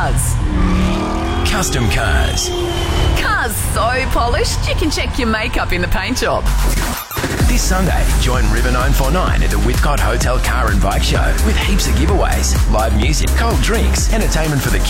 Cars. Custom Cars. Cars so polished you can check your makeup in the paint shop. This Sunday, join River 949 at the Whitcott Hotel Car and Bike Show with heaps of giveaways, live music, cold drinks, entertainment for the